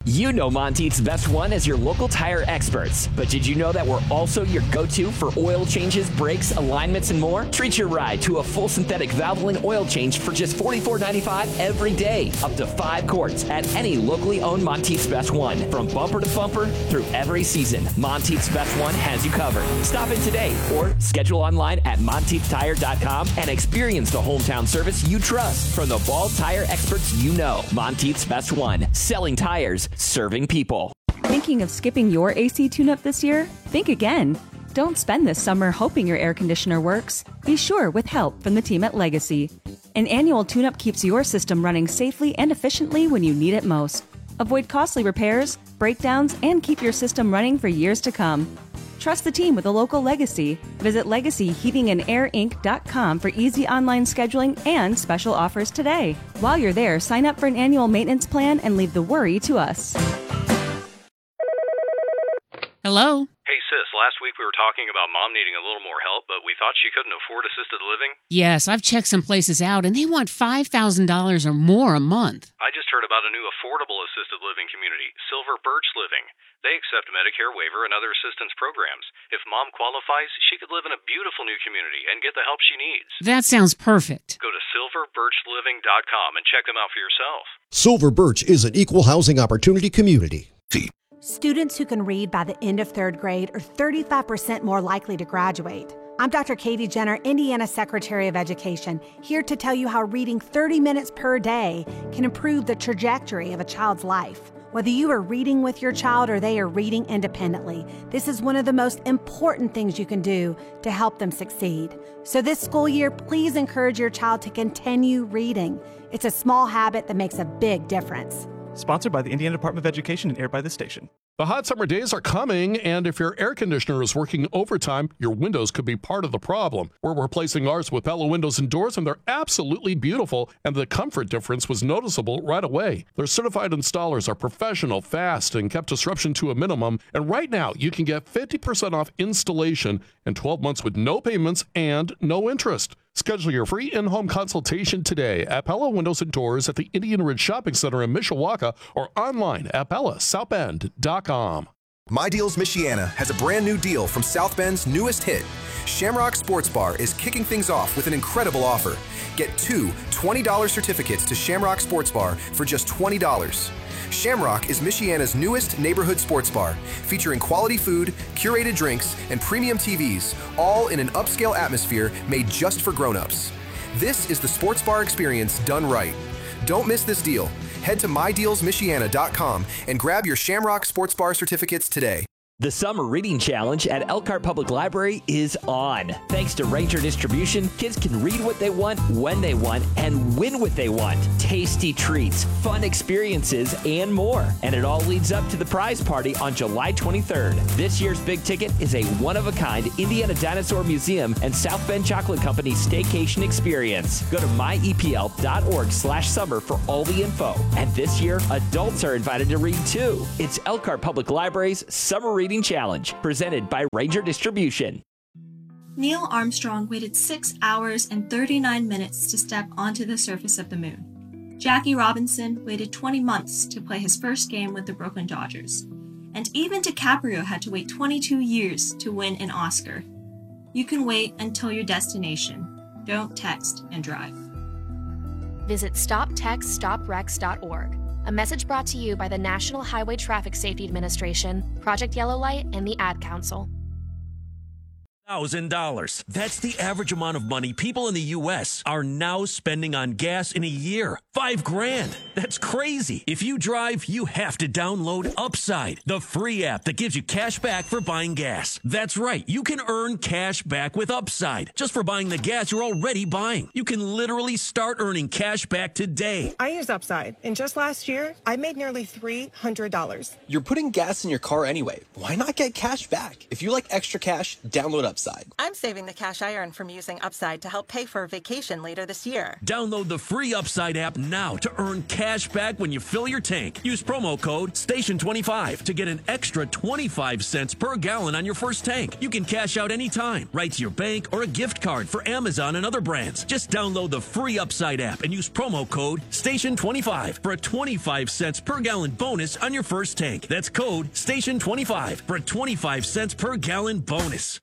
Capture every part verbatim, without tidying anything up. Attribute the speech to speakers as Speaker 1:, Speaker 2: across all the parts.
Speaker 1: You know Monteith's Best One as your local tire experts, but did you know that we're also your go-to for oil changes, brakes, alignments, and more? Treat your ride to a full synthetic Valvoline oil change for just forty-four ninety-five every day, up to five quarts at any locally owned Monteith's Best One. From bumper to bumper, through every season, Monteith's Best One has you covered. Stop in today or schedule online at monteith tire dot com and experience the hometown service you trust from the Ball tire experts you know. Monteith's Best One, selling tires, serving people.
Speaker 2: Thinking of skipping your A C tune-up this year? Think again. Don't spend this summer hoping your air conditioner works. Be sure with help from the team at Legacy. An annual tune-up keeps your system running safely and efficiently when you need it most. Avoid costly repairs, breakdowns, and keep your system running for years to come. Trust the team with a local Legacy. Visit legacy heating and air inc dot com for easy online scheduling and special offers today. While you're there, sign up for an annual maintenance plan and leave the worry to us.
Speaker 3: Hello?
Speaker 4: Hey, sis, last week we were talking about Mom needing a little more help, but we thought she couldn't afford assisted living.
Speaker 3: Yes, I've checked some places out, and they want five thousand dollars or more a month.
Speaker 4: I just heard about a new affordable assisted living community, Silver Birch Living. They accept Medicare waiver and other assistance programs. If Mom qualifies, she could live in a beautiful new community and get the help she needs.
Speaker 3: That sounds perfect.
Speaker 4: Go to silver birch living dot com and check them out for yourself.
Speaker 5: Silver Birch is an equal housing opportunity community.
Speaker 6: Students who can read by the end of third grade are thirty-five percent more likely to graduate. I'm Doctor Katie Jenner, Indiana Secretary of Education, here to tell you how reading thirty minutes per day can improve the trajectory of a child's life. Whether you are reading with your child or they are reading independently, this is one of the most important things you can do to help them succeed. So this school year, please encourage your child to continue reading. It's a small habit that makes a big difference.
Speaker 7: Sponsored by the Indiana Department of Education and aired by this station.
Speaker 8: The hot summer days are coming, and if your air conditioner is working overtime, your windows could be part of the problem. We're replacing ours with Pella windows and doors, and they're absolutely beautiful, and the comfort difference was noticeable right away. Their certified installers are professional, fast, and kept disruption to a minimum, and right now you can get fifty percent off installation and twelve months with no payments and no interest. Schedule your free in-home consultation today at Pella Windows and Doors at the Indian Ridge Shopping Center in Mishawaka or online at pella south bend dot com.
Speaker 9: My Deals Michiana has a brand new deal from South Bend's newest hit. Shamrock Sports Bar is kicking things off with an incredible offer. Get two twenty dollar certificates to Shamrock Sports Bar for just twenty dollars. Shamrock is Michiana's newest neighborhood sports bar, featuring quality food, curated drinks, and premium T Vs, all in an upscale atmosphere made just for grown-ups. This is the sports bar experience done right. Don't miss this deal. Head to my deals michiana dot com and grab your Shamrock Sports Bar certificates today.
Speaker 1: The Summer Reading Challenge at Elkhart Public Library is on. Thanks to Ranger Distribution, kids can read what they want, when they want, and win what they want. Tasty treats, fun experiences, and more. And it all leads up to the prize party on July twenty-third. This year's big ticket is a one-of-a-kind Indiana Dinosaur Museum and South Bend Chocolate Company staycation experience. Go to my e p l dot org slash summer for all the info. And this year, adults are invited to read too. It's Elkhart Public Library's Summer Reading Challenge, presented by Ranger Distribution.
Speaker 10: Neil Armstrong waited six hours and thirty-nine minutes to step onto the surface of the moon. Jackie Robinson waited twenty months to play his first game with the Brooklyn Dodgers. And even DiCaprio had to wait twenty-two years to win an Oscar. You can wait until your destination. Don't text and drive.
Speaker 11: Visit stop text stop wrecks dot org. A message brought to you by the National Highway Traffic Safety Administration, Project Yellow Light, and the Ad Council.
Speaker 12: Thousand dollars. That's the average amount of money people in the U S are now spending on gas in a year. Five grand. That's crazy. If you drive, you have to download Upside, the free app that gives you cash back for buying gas. That's right. You can earn cash back with Upside just for buying the gas you're already buying. You can literally start earning cash back today.
Speaker 13: I use Upside, and just last year, I made nearly three hundred dollars.
Speaker 14: You're putting gas in your car anyway. Why not get cash back? If you like extra cash, download Upside. Upside.
Speaker 13: I'm saving the cash I earn from using Upside to help pay for a vacation later this year.
Speaker 12: Download the free Upside app now to earn cash back when you fill your tank. Use promo code station twenty-five to get an extra twenty-five cents per gallon on your first tank. You can cash out anytime, right to your bank or a gift card for Amazon and other brands. Just download the free Upside app and use promo code station twenty-five for a twenty-five cents per gallon bonus on your first tank. That's code station twenty-five for a twenty-five cents per gallon bonus.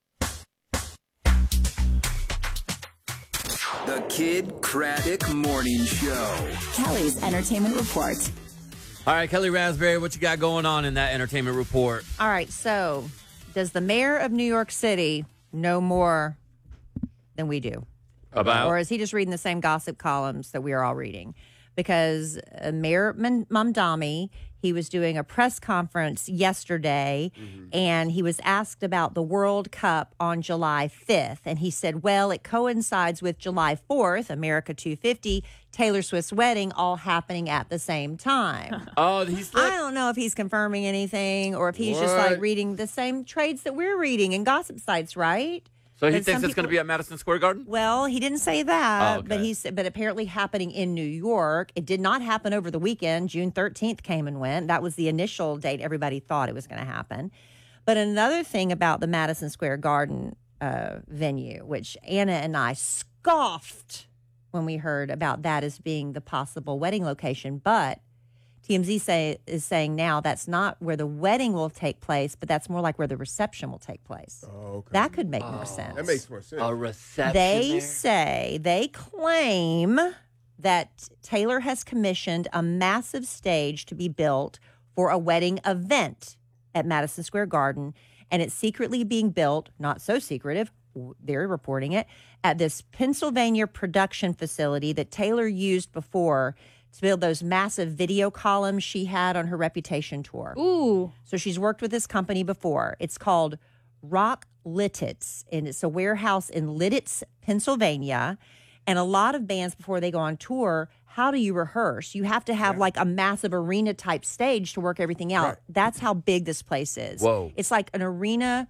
Speaker 15: The Kid Craddock Morning Show.
Speaker 16: Kelly's Entertainment Report.
Speaker 17: All right, Kelly Raspberry, what you got going on in that entertainment report?
Speaker 18: All right, so does the mayor of New York City know more than we do?
Speaker 17: About?
Speaker 18: Or is he just reading the same gossip columns that we are all reading? Because uh, Mayor Mamdani, he was doing a press conference yesterday, mm-hmm. and he was asked about the World Cup on July fifth. And he said, well, it coincides with July fourth, America two fifty, Taylor Swift's wedding, all happening at the same time.
Speaker 17: Oh, he's
Speaker 18: I don't know if he's confirming anything or if he's what? just like reading the same trades that we're reading in gossip sites, right?
Speaker 17: So he
Speaker 18: But
Speaker 17: thinks
Speaker 18: some
Speaker 17: it's going to
Speaker 18: people-
Speaker 17: be at Madison Square Garden?
Speaker 18: Well, he didn't say that,
Speaker 17: Oh, okay.
Speaker 18: but he said, but apparently happening in New York. It did not happen over the weekend. June thirteenth came and went. That was the initial date everybody thought it was going to happen. But another thing about the Madison Square Garden uh, venue, which Anna and I scoffed when we heard about that as being the possible wedding location, but T M Z say, is saying now that's not where the wedding will take place, but that's more like where the reception will take place.
Speaker 19: Oh, okay.
Speaker 18: That could make
Speaker 17: Oh,
Speaker 18: more sense.
Speaker 19: That makes more sense.
Speaker 17: A reception
Speaker 18: They
Speaker 17: there?
Speaker 18: say, they claim that Taylor has commissioned a massive stage to be built for a wedding event at Madison Square Garden, and it's secretly being built, not so secretive, they're reporting it, at this Pennsylvania production facility that Taylor used before to build those massive video columns she had on her Reputation tour.
Speaker 20: Ooh.
Speaker 18: So she's worked with this company before. It's called Rock Littitz, and it's a warehouse in Littitz, Pennsylvania. And a lot of bands, before they go on tour, how do you rehearse? You have to have like a massive arena type stage to work everything out.
Speaker 19: Right.
Speaker 18: That's how big this place is.
Speaker 17: Whoa.
Speaker 18: It's like an arena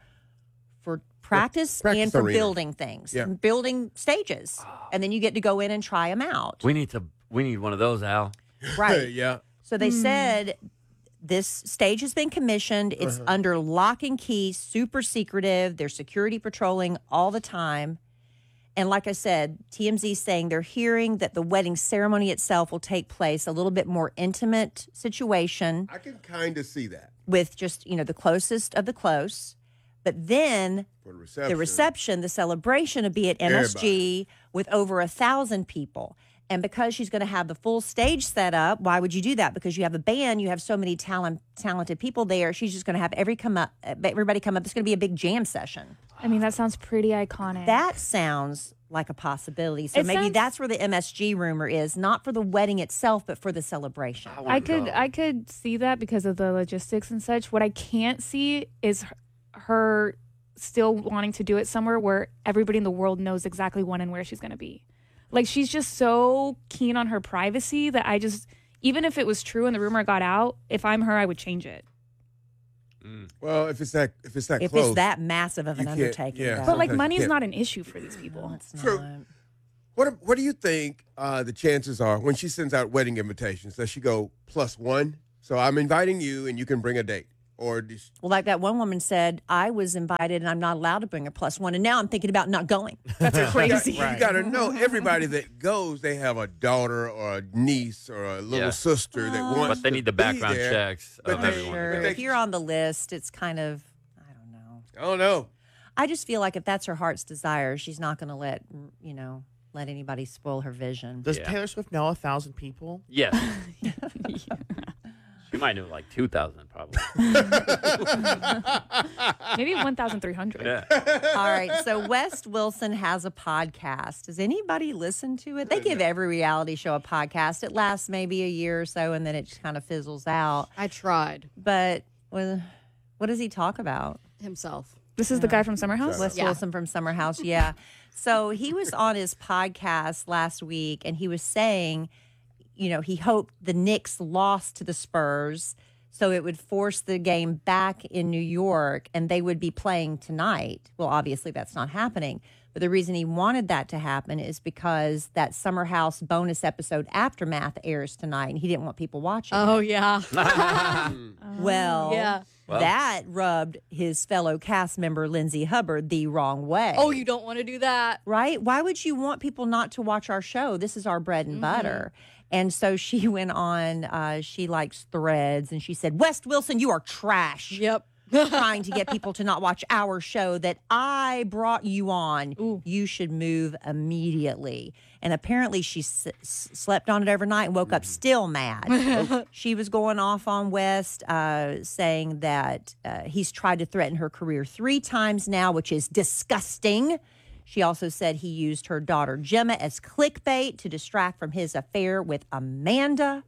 Speaker 18: for practice,
Speaker 19: practice
Speaker 18: and for
Speaker 19: arena.
Speaker 18: building things,
Speaker 19: Yeah.
Speaker 18: building stages. And then you get to go in and try them out.
Speaker 17: We need to. We need one of those, Al.
Speaker 18: Right.
Speaker 19: yeah.
Speaker 18: So they said this stage has been commissioned. It's
Speaker 19: Uh-huh.
Speaker 18: under lock and key, super secretive. There's security patrolling all the time. And like I said, T M Z saying they're hearing that the wedding ceremony itself will take place a little bit more intimate situation
Speaker 19: I can kind of see that.
Speaker 18: with just, you know, the closest of the close. But then
Speaker 19: For the reception.
Speaker 18: the reception, the celebration will be at M S G with over a thousand people. And because she's going to have the full stage set up, why would you do that? Because you have a band, you have so many talent, talented people there. She's just going to have every come up, everybody come up. It's going to be a big jam session.
Speaker 20: I mean, that sounds pretty iconic.
Speaker 18: That sounds like a possibility. So
Speaker 20: It
Speaker 18: maybe
Speaker 20: sounds-
Speaker 18: that's where the M S G rumor is, not for the wedding itself, but for the celebration.
Speaker 20: I could I could see that because of the logistics and such. What I can't see is her, her still wanting to do it somewhere where everybody in the world knows exactly when and where she's going to be. Like, she's just so keen on her privacy that I just, even if it was true and the rumor got out, if I'm her, I would change it.
Speaker 19: Well, if it's that, if it's that
Speaker 18: If
Speaker 19: close,
Speaker 18: it's that massive of an
Speaker 19: you can't-
Speaker 18: undertaking.
Speaker 19: yeah,
Speaker 18: though.
Speaker 20: But, like,
Speaker 19: sometimes
Speaker 20: money
Speaker 19: you
Speaker 20: is
Speaker 19: can't.
Speaker 20: not an issue for these people.
Speaker 19: True. What What do you think uh, the chances are when she sends out wedding invitations? Does she go plus one? So I'm inviting you, and you can bring a date, or does she,
Speaker 18: Well, like that one woman said, I was invited and I'm not allowed to bring a plus one. And now I'm thinking about not going. That's crazy.
Speaker 19: You got to know everybody that goes. They have a daughter or a niece or a little
Speaker 17: Yeah.
Speaker 19: sister that
Speaker 18: Oh.
Speaker 19: wants.
Speaker 17: But they
Speaker 19: to
Speaker 17: need the
Speaker 19: be
Speaker 17: background
Speaker 19: there.
Speaker 17: checks
Speaker 19: But
Speaker 17: of
Speaker 19: they-
Speaker 17: everyone.
Speaker 18: Sure.
Speaker 19: but they-
Speaker 18: If you're on the list, it's kind of, I don't know.
Speaker 19: I don't know.
Speaker 18: I just feel like if that's her heart's desire, she's not going to let, you know, let anybody spoil her vision.
Speaker 21: Does
Speaker 17: Yeah.
Speaker 21: Taylor Swift know a thousand people?
Speaker 17: Yes. She might know like two thousand probably.
Speaker 20: Maybe one thousand three hundred.
Speaker 17: Yeah.
Speaker 18: All right. So West Wilson has a podcast. Does anybody listen to it? They give every reality show a podcast. It lasts maybe a year or so, and then it just kind of fizzles out.
Speaker 22: I tried.
Speaker 18: But well, what does he talk about?
Speaker 22: Himself.
Speaker 20: This is the guy from Summer House?
Speaker 18: Wes
Speaker 22: Yeah.
Speaker 18: Wilson from Summer House, yeah. So he was on his podcast last week, and he was saying, you know, he hoped the Knicks lost to the Spurs So it would force the game back in New York, and they would be playing tonight. Well, obviously that's not happening. But the reason he wanted that to happen is because that Summer House bonus episode Aftermath airs tonight, and he didn't want people watching.
Speaker 14: Oh,
Speaker 18: it.
Speaker 14: yeah.
Speaker 18: Well,
Speaker 14: yeah.
Speaker 18: Well, that rubbed his fellow cast member, Lindsay Hubbard, the wrong way.
Speaker 14: Oh, you don't want to do that.
Speaker 18: Right? Why would you want people not to watch our show? This is our bread and
Speaker 14: Mm-hmm.
Speaker 18: butter. And so she went on, uh, she likes Threads, and she said, West Wilson, you are trash.
Speaker 14: Yep.
Speaker 18: Trying to get people to not watch our show that I brought you on. Ooh. You should move immediately. And apparently she s- s- slept on it overnight and woke up still mad. She was going off on West, uh, saying that uh, he's tried to threaten her career three times now, which is disgusting. She also said he used her daughter Gemma as clickbait to distract from his affair with Amanda.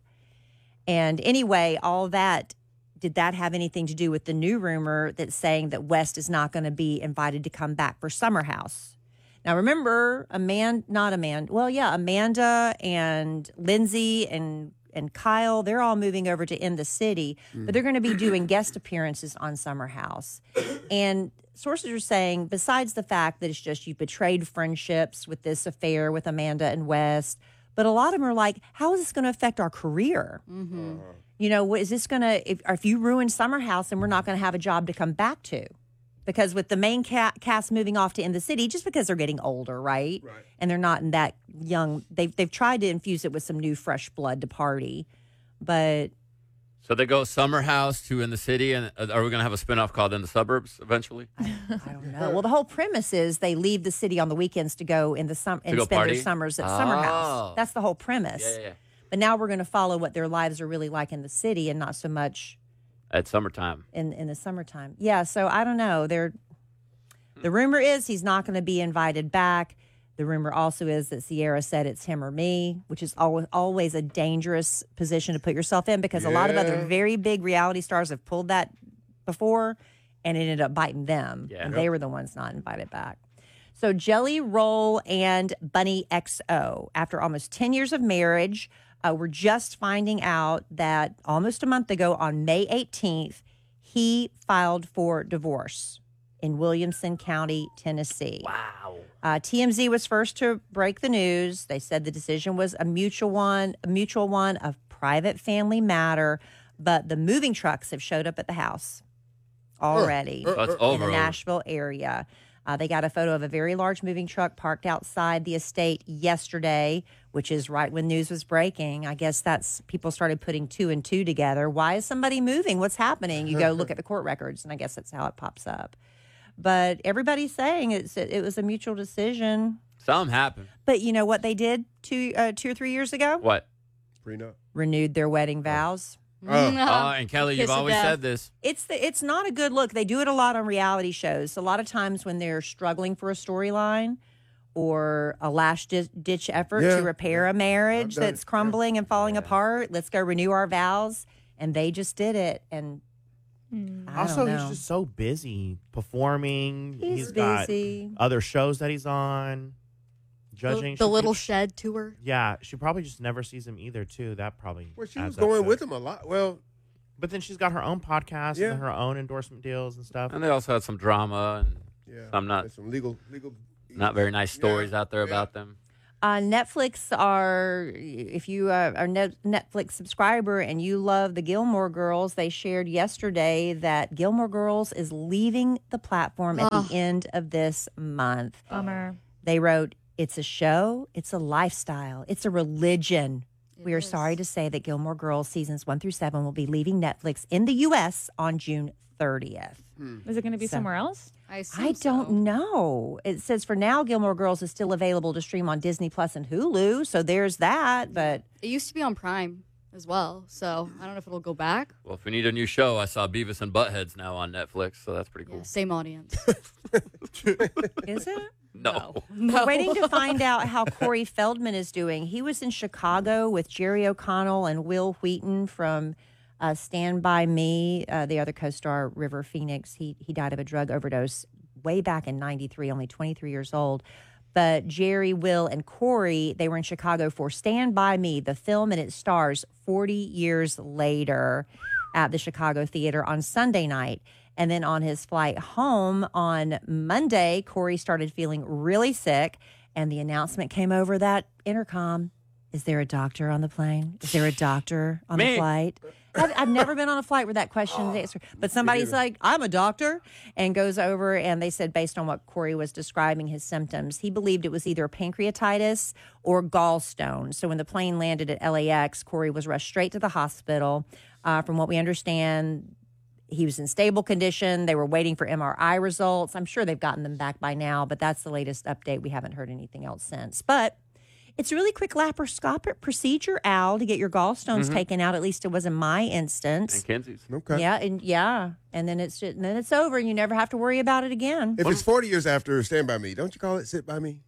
Speaker 18: And anyway, all that, did that have anything to do with the new rumor that's saying that West is not going to be invited to come back for Summer House? Now, remember, Amanda, not Amanda, well, yeah, Amanda and Lindsay and and Kyle, they're all moving over to In the City, mm. but they're going to be doing guest appearances on Summer House. And sources are saying, besides the fact that it's just you betrayed friendships with this affair with Amanda and West, but a lot of them are like, how is this going to affect our career?
Speaker 14: Mm-hmm.
Speaker 19: Uh-huh.
Speaker 18: You know, is this going to, if, if you ruin Summer House, and we're not going to have a job to come back to? Because with the main ca- cast moving off to In the City, just because they're getting older, right? Right. And they're not in that young, they've, they've tried to infuse it with some new fresh blood to party. But.
Speaker 17: So they go Summer House to In the City, and are we going to have a spinoff called In the Suburbs eventually?
Speaker 18: I, I don't know. Well, the whole premise is they leave the city on the weekends to go in the sum and
Speaker 17: go
Speaker 18: spend
Speaker 17: party?
Speaker 18: their summers at
Speaker 17: Oh.
Speaker 18: Summer House. That's the whole premise.
Speaker 17: Yeah, yeah, yeah.
Speaker 18: But now we're going to follow what their lives are really like in the city and not so much
Speaker 17: At summertime.
Speaker 18: in, in the summertime. Yeah, so I don't know. They're, the rumor is he's not going to be invited back. The rumor also is that Sierra said it's him or me, which is always, always a dangerous position to put yourself in because a lot of other
Speaker 19: Yeah.
Speaker 18: very big reality stars have pulled that before and it ended up biting them.
Speaker 17: Yeah.
Speaker 18: And they were the ones not invited back. So Jelly Roll and Bunny X O, after almost ten years of marriage, uh, we're just finding out that almost a month ago on May eighteenth, he filed for divorce in Williamson County, Tennessee.
Speaker 17: Wow.
Speaker 18: Uh, T M Z was first to break the news. They said the decision was a mutual one, a mutual one of private family matter, but the moving trucks have showed up at the house already
Speaker 17: Uh, That's
Speaker 18: in
Speaker 17: over.
Speaker 18: the Nashville area. Uh, they got a photo of a very large moving truck parked outside the estate yesterday, which is right when news was breaking. I guess that's people started putting two and two together. Why is somebody moving? What's happening? You go look at the court records, and I guess that's how it pops up. But everybody's saying it's it was a mutual decision.
Speaker 17: Something happened.
Speaker 18: But you know what they did two uh, two or three years ago?
Speaker 17: What?
Speaker 19: Prenup.
Speaker 18: Renewed their wedding vows.
Speaker 17: Oh, oh and Kelly, you've always said this.
Speaker 18: It's the, it's not a good look. They do it a lot on reality shows. A lot of times when they're struggling for a storyline or a last di- ditch effort
Speaker 19: Yeah.
Speaker 18: to repair a marriage
Speaker 19: I've done
Speaker 18: that's
Speaker 19: it.
Speaker 18: crumbling and falling apart, let's go renew our vows. And they just did it. And I
Speaker 21: Also,
Speaker 18: don't
Speaker 21: he's
Speaker 18: know.
Speaker 21: just so busy performing.
Speaker 18: He's
Speaker 21: got
Speaker 18: busy.
Speaker 21: other shows that he's on, judging.
Speaker 14: The, the
Speaker 21: She-
Speaker 14: Little Shed tour.
Speaker 21: Yeah, she probably just never sees him either, too. That probably.
Speaker 19: Well, she
Speaker 21: adds
Speaker 19: was
Speaker 21: up
Speaker 19: going
Speaker 21: to-
Speaker 19: with him a lot. Well,
Speaker 21: But then she's got her own podcast
Speaker 19: Yeah.
Speaker 21: and her own endorsement deals and stuff.
Speaker 17: And they also had some drama and
Speaker 19: yeah,
Speaker 17: some not
Speaker 19: there's some legal legal.
Speaker 17: not very nice stories
Speaker 19: Yeah,
Speaker 17: out there
Speaker 19: yeah.
Speaker 17: about them.
Speaker 18: Uh, Netflix are, if you uh, are a Net- Netflix subscriber and you love the Gilmore Girls, they shared yesterday that Gilmore Girls is leaving the platform at
Speaker 14: Ugh.
Speaker 18: the end of this month.
Speaker 20: Bummer.
Speaker 18: They wrote, it's a show, it's a lifestyle, it's a religion.
Speaker 14: It
Speaker 18: we are
Speaker 14: is.
Speaker 18: sorry to say that Gilmore Girls seasons one through seven will be leaving Netflix in the U S on June thirtieth.
Speaker 20: Is it going to be
Speaker 18: So-
Speaker 20: somewhere else?
Speaker 14: I, assume
Speaker 18: I don't
Speaker 14: so.
Speaker 18: know. It says for now, Gilmore Girls is still available to stream on Disney Plus and Hulu. So there's that. But
Speaker 14: It used to be on Prime as well, so I don't know if it'll go back.
Speaker 17: Well, if we need a new show, I saw Beavis and Butthead's now on Netflix, so that's pretty cool.
Speaker 14: Yeah, same audience.
Speaker 18: is it?
Speaker 17: No.
Speaker 14: No.
Speaker 18: We're waiting to find out how Corey Feldman is doing. He was in Chicago with Jerry O'Connell and Will Wheaton from uh, Stand By Me, uh, the other co-star River Phoenix. He he died of a drug overdose way back in ninety-three, only twenty-three years old. But Jerry, Will, and Corey, they were in Chicago for Stand By Me, the film, and it stars forty years later. at the Chicago Theater on Sunday night. And then on his flight home on Monday, Corey started feeling really sick, and the announcement came over that intercom. Is there a doctor on the plane? Is there a doctor on
Speaker 17: Me.
Speaker 18: the flight? I've, I've never been on a flight where that question is answered. But somebody's like, I'm a doctor, and goes over, and they said based on what Corey was describing his symptoms, he believed it was either pancreatitis or gallstones. So when the plane landed at L A X, Corey was rushed straight to the hospital. Uh, from what we understand, he was in stable condition. They were waiting for M R I results. I'm sure they've gotten them back by now, but that's the latest update. We haven't heard anything else since. But it's a really quick laparoscopic procedure, Al, to get your gallstones
Speaker 17: Mhm.
Speaker 18: taken out. At least it was in my instance.
Speaker 17: And Kenzie's.
Speaker 19: Okay.
Speaker 18: Yeah, and yeah, and then it's just, and then it's over, and you never have to worry about it again.
Speaker 19: If it's forty years after Stand By Me, don't you call it Sit By Me?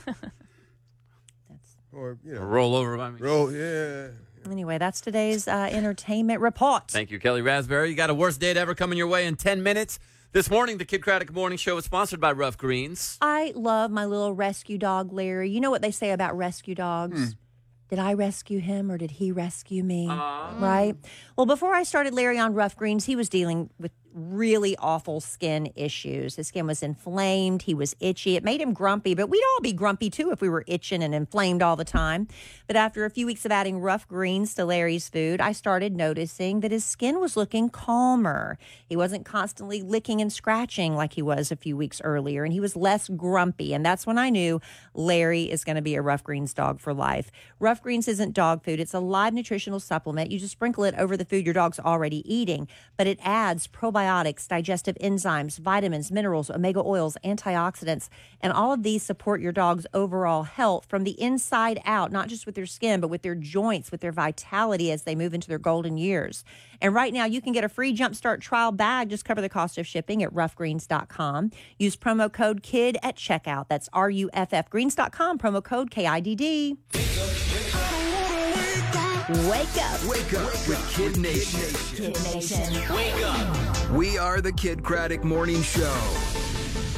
Speaker 19: Or, you know.
Speaker 17: Roll over by me.
Speaker 19: Roll, yeah.
Speaker 18: Anyway, that's today's uh, entertainment report.
Speaker 17: Thank you, Kelly Raspberry. You got a worst date ever coming your way in ten minutes. This morning, the Kid Craddock Morning Show is sponsored by Rough Greens.
Speaker 18: I love my little rescue dog, Larry. You know what they say about rescue dogs?
Speaker 19: Hmm.
Speaker 18: Did I rescue him or did he rescue me? Right? Well, before I started Larry on Rough Greens, he was dealing with really awful skin issues. His skin was inflamed. He was itchy. It made him grumpy, but we'd all be grumpy too if we were itching and inflamed all the time. But after a few weeks of adding Rough Greens to Larry's food, I started noticing that his skin was looking calmer. He wasn't constantly licking and scratching like he was a few weeks earlier, and he was less grumpy. And that's when I knew Larry is going to be a Rough Greens dog for life. Rough Greens isn't dog food. It's a live nutritional supplement. You just sprinkle it over the food your dog's already eating, but it adds probiotics, digestive enzymes, vitamins, minerals, omega oils, antioxidants, and all of these support your dog's overall health from the inside out, not just with their skin, but with their joints, with their vitality as they move into their golden years. And right now, you can get a free Jumpstart trial bag. Just cover the cost of shipping at rough greens dot com. Use promo code KID at checkout. That's R U F F greens dot com, promo code K I D D.
Speaker 16: Wake up.
Speaker 15: Wake up with Kid Nation.
Speaker 16: Kid Nation.
Speaker 15: Wake up. We are the Kid Craddock Morning Show.